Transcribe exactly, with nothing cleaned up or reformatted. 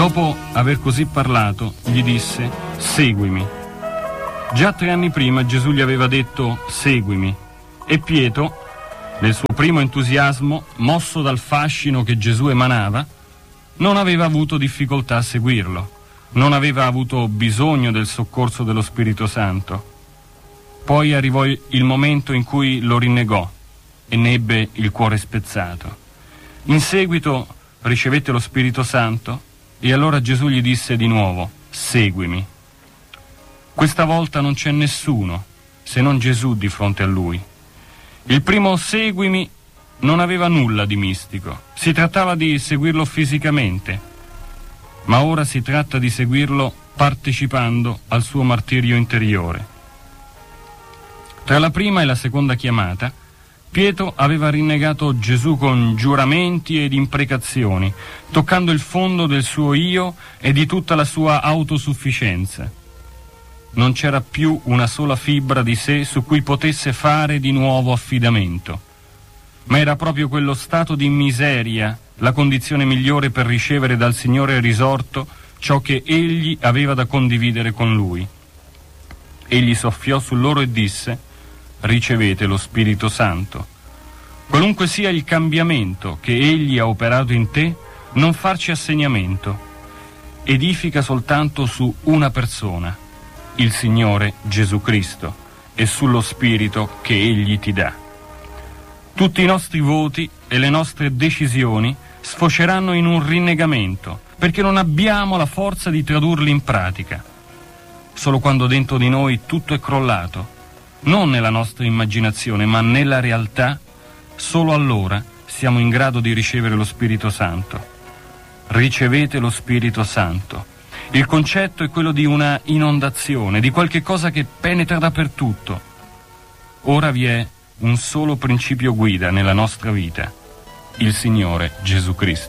Dopo aver così parlato, gli disse: seguimi. Già tre anni prima Gesù gli aveva detto: seguimi. E Pietro, nel suo primo entusiasmo, mosso dal fascino che Gesù emanava, non aveva avuto difficoltà a seguirlo, non aveva avuto bisogno del soccorso dello Spirito Santo. Poi arrivò il momento in cui lo rinnegò e ne ebbe il cuore spezzato. In seguito ricevette lo Spirito Santo e allora Gesù gli disse di nuovo: seguimi. Questa volta non c'è nessuno se non Gesù di fronte a lui. Il primo seguimi non aveva nulla di mistico, si trattava di seguirlo fisicamente, ma ora si tratta di seguirlo partecipando al suo martirio interiore. Tra la prima e la seconda chiamata, Pietro aveva rinnegato Gesù con giuramenti ed imprecazioni, toccando il fondo del suo io e di tutta la sua autosufficienza. Non c'era più una sola fibra di sé su cui potesse fare di nuovo affidamento, ma era proprio quello stato di miseria la condizione migliore per ricevere dal Signore risorto ciò che egli aveva da condividere con lui. Egli soffiò su loro e disse: ricevete lo Spirito Santo. Qualunque sia il cambiamento che egli ha operato in te, non farci assegnamento. Edifica soltanto su una persona, il Signore Gesù Cristo, e sullo Spirito che egli ti dà. Tutti i nostri voti e le nostre decisioni sfoceranno in un rinnegamento, perché non abbiamo la forza di tradurli in pratica. Solo quando dentro di noi tutto è crollato, non nella nostra immaginazione, ma nella realtà, solo allora siamo in grado di ricevere lo Spirito Santo. Ricevete lo Spirito Santo. Il concetto è quello di una inondazione, di qualche cosa che penetra dappertutto. Ora vi è un solo principio guida nella nostra vita: il Signore Gesù Cristo.